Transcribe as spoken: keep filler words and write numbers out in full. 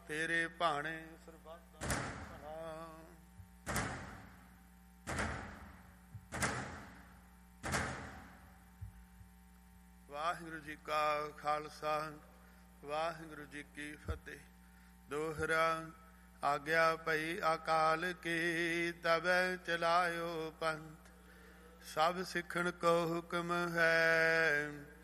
ਤੇਰੇ ਭਾਣੇ ਸਰਬੱਤ ਦਾ ਭਲਾ। ਵਾਹਿਗੁਰੂ ਜੀ ਕਾ ਖਾਲਸਾ ਵਾਹਿਗੁਰੂ ਜੀ ਕੀ ਫਤਿਹ। ਦੋਹਰਾ ਆਗਿਆ ਪਈ ਅਕਾਲ ਕੀ ਤਬੈ ਚਲਾਇਓ ਪੰਥ। ਸਭ ਸਿੱਖਣ ਕੋ ਹੁਕਮ ਹੈ